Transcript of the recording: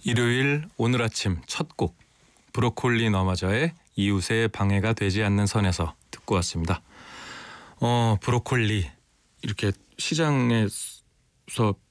일요일 오늘 아침 첫 곡 브로콜리 너마저의 이웃의 방해가 되지 않는 선에서 듣고 왔습니다. 브로콜리 이렇게 시장에서